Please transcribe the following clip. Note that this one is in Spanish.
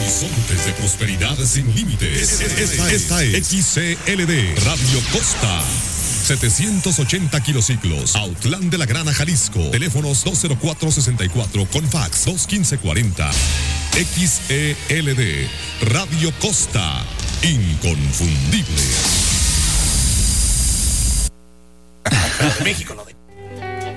Horizontes de prosperidad sin límites. Esta es XCLD Radio Costa. 780 kilociclos, Autlán de la Grana, Jalisco. Teléfonos 204-64 con fax 215-40. XELD Radio Costa. Inconfundible. México, no de